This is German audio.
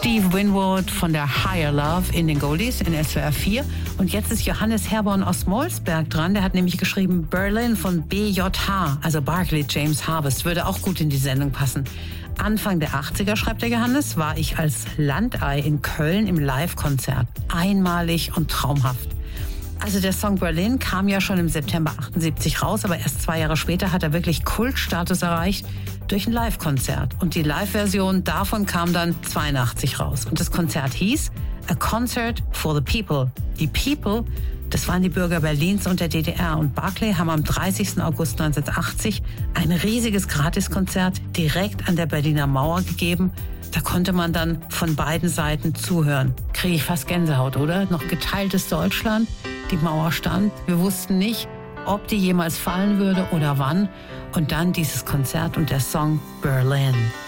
Steve Winwood von der Higher Love in den Goldies in SWR 4. Und jetzt ist Johannes Herborn aus Molsberg dran. Der hat nämlich geschrieben Berlin von BJH, also Barclay James Harvest. Würde auch gut in die Sendung passen. Anfang der 80er, schreibt der Johannes, war ich als Landei in Köln im Live-Konzert. Einmalig und traumhaft. Also der Song Berlin kam ja schon im September 78 raus, aber erst 2 Jahre später hat er wirklich Kultstatus erreicht durch ein Live-Konzert. Und die Live-Version davon kam dann 82 raus. Und das Konzert hieß A Concert for the People. Die People, das waren die Bürger Berlins und der DDR. Und Barclay haben am 30. August 1980 ein riesiges Gratiskonzert direkt an der Berliner Mauer gegeben. Da konnte man dann von beiden Seiten zuhören. Kriege ich fast Gänsehaut, oder? Noch geteiltes Deutschland. Die Mauer stand. Wir wussten nicht, ob die jemals fallen würde oder wann. Und dann dieses Konzert und der Song Berlin.